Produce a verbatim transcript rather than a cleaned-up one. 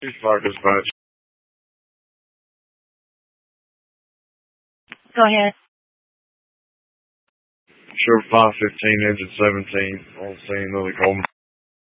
Fire dispatch. Go ahead. Sure, five fifteen, engine seventeen, on scene, Lily Coleman.